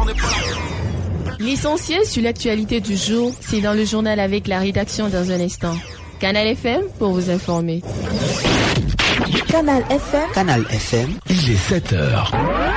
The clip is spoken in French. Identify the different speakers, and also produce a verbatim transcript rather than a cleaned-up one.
Speaker 1: L'essentiel sur l'actualité du jour, c'est dans le journal avec la rédaction dans un instant. Canal F M pour vous informer.
Speaker 2: Canal F M.
Speaker 3: Canal F M.
Speaker 4: Il est sept heures.